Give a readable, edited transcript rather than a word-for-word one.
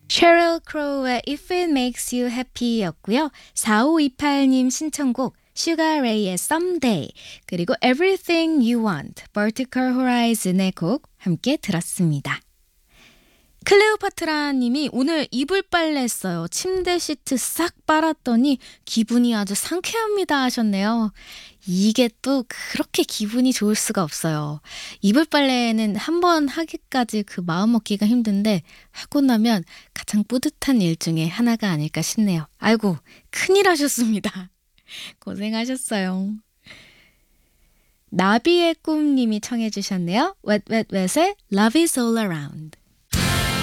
Sheryl Crow의 If It Makes You Happy 였고요. 4528님 신청곡 Sugar Ray의 Someday 그리고 Everything You Want, Vertical Horizon의 곡 함께 들었습니다. 클레오파트라 님이 오늘 이불 빨래 했어요. 침대 시트 싹 빨았더니 기분이 아주 상쾌합니다 하셨네요. 이게 또 그렇게 기분이 좋을 수가 없어요. 이불 빨래는 한 번 하기까지 그 마음 먹기가 힘든데 하고 나면 가장 뿌듯한 일 중에 하나가 아닐까 싶네요. 아이고 큰일 하셨습니다. 고생하셨어요. 나비의 꿈님이 청해 주셨네요. Wet Wet Wet의 Love is all around.